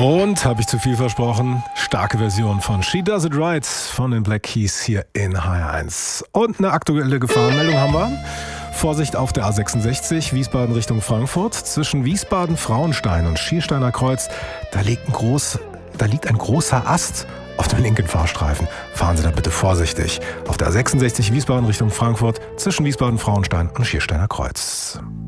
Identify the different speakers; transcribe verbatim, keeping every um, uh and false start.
Speaker 1: Und, habe ich zu viel versprochen, starke Version von She Does It Right von den Black Keys hier in H R eins. Und eine aktuelle Gefahrenmeldung haben wir. Vorsicht auf der A sechsundsechzig, Wiesbaden Richtung Frankfurt. Zwischen Wiesbaden-Frauenstein und Schiersteiner Kreuz, da liegt ein, groß, da liegt ein großer Ast auf dem linken Fahrstreifen. Fahren Sie da bitte vorsichtig. Auf der A sechsundsechzig, Wiesbaden Richtung Frankfurt, zwischen Wiesbaden-Frauenstein und Schiersteiner Kreuz.